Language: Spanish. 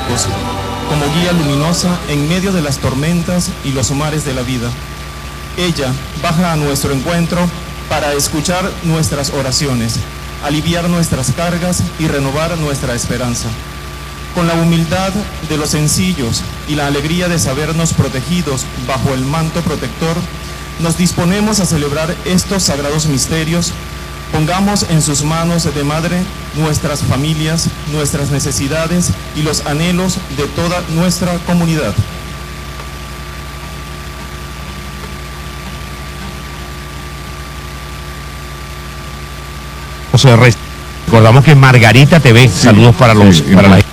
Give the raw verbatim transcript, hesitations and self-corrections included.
como guía luminosa en medio de las tormentas y los mares de la vida. Ella baja a nuestro encuentro para escuchar nuestras oraciones, aliviar nuestras cargas y renovar nuestra esperanza. Con la humildad de los sencillos y la alegría de sabernos protegidos bajo el manto protector, nos disponemos a celebrar estos sagrados misterios. Pongamos en sus manos de madre nuestras familias, nuestras necesidades y los anhelos de toda nuestra comunidad. Recordamos que Margarita T V, saludos para los para la